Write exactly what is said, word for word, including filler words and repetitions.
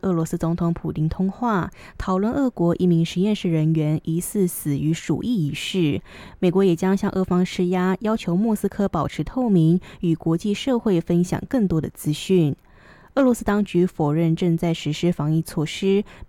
俄罗斯总统普丁通话，讨论俄国一名实验室人员疑似死于鼠疫一事。美国也将向俄方施压，要求莫斯科保持透明，与国际社会分享更多的资讯。俄罗斯当局否认正在实施防疫措施，